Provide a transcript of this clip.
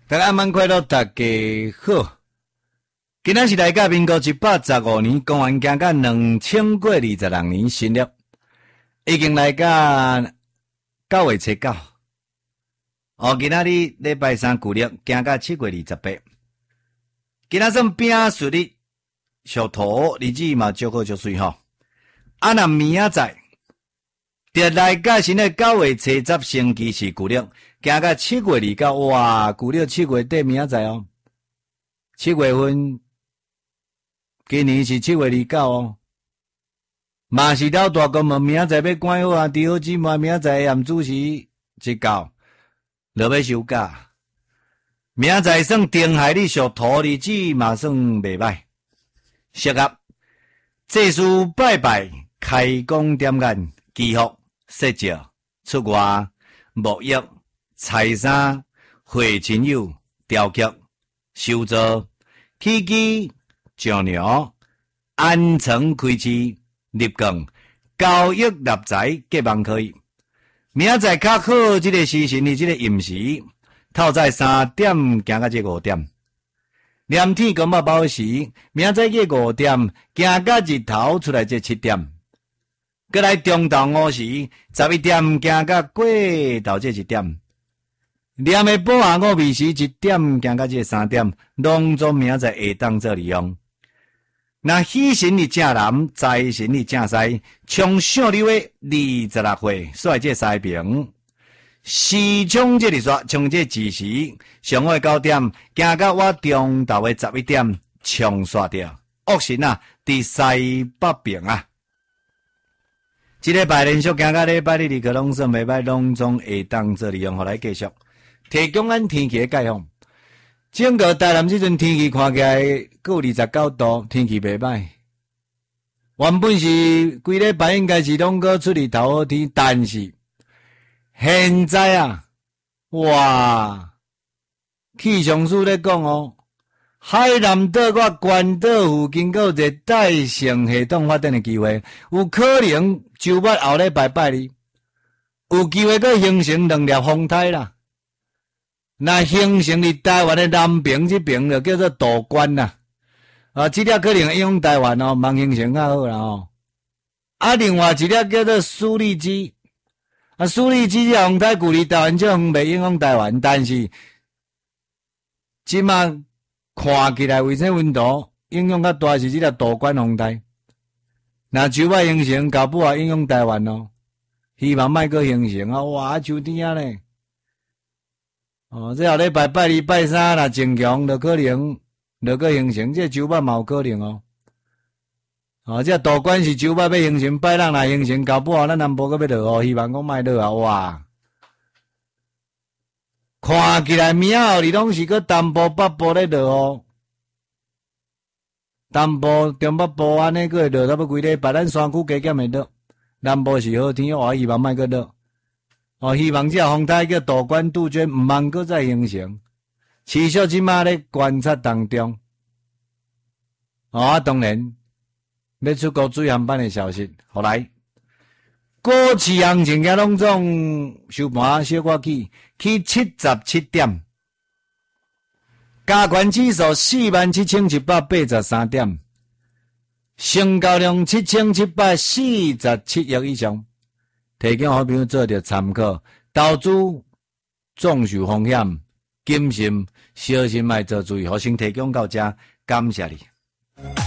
大家晚快乐，大家好。今仔是来到民国115年，公元行到2022年新历，已经来到9月初9。今仔日礼拜三旧历行到7月28。今仔算饼顺利，属土，日子嘛足好足水吼。若明仔载，就来到新的9月初10星期是旧历。行到7月29，哇！旧历7月底明仔载哦，7月份，今年是7月29哦，嘛是老大公们明仔载要关好啊，弟兄姊妹明仔载验主时一到，就要休假。明仔载算丁亥日属土，日子嘛算袂歹。适合祭祀拜拜、开工点眼、祈福、设教、出外、沐浴。菜衫、会亲友、雕刻、修造、起鸡、上牛、安床开市、立供、交易立财、结网可以。明仔载较好，这个时辰的这个饮食，透早3点行到这5点。连天公报报时，明仔载这5点行到日头出来这7点。过来中昼午时11点行到过头这1点。念的补下午暝时1点行到这3点，拢总明仔载下当做利用。那喜神的正南，财神的正西，冲上流的26岁，率这西平。时冲这里说，冲这子时，上午9点行到我中昼的11点，冲刷掉。恶神啊，伫西北边啊。这礼拜连续行到礼拜日的可拢算袂歹，拢总下当做利用，互来继续。提供咱天气的概况，整个台南这阵天气看起来够29度，天气袂歹。原本是规礼拜应该是拢个出日头好天，但是现在啊，哇！气象署咧讲哦，海南岛甲关岛附近有热带性系统发展的机会，有可能周末后礼拜拜日，有机会佫形成2粒风台啦。那形成伫台湾的南边这边就叫做岛关啦，这粒可能影响台湾哦，望形成较好啦哦。另外一粒叫做苏力基，苏力基这风台距离台湾这远袂影响台湾，但是即马看起来卫星温度影响较大是这粒岛关风台，那就要形成搞不好影响台湾哦，希望莫阁形成啊！哇，秋天啊咧。这后礼拜拜2拜3若正强，就可能就个形成，这周末嘛有可能哦。这岛关是周末要形成，拜六若形成，搞不好咱南部阁要落雨，希望讲莫落啊！哇，看起来明后日拢是搁东部北部咧落哦，东部中北部安尼阁会落，差不多几礼拜，咱山区加减会落，南部是好天，我希望莫阁落。希望这风台叫岛关杜鹃，毋茫阁再形成。持续即马咧观察当中。当然，要出国水航班的消息，后来股市行情甲拢总收盘小可起77点，加权指数47783点，成交量7747亿以上。提供好朋友做着参考，投资总受风险，谨慎小心，莫做注意。好，先提供到这，感谢你。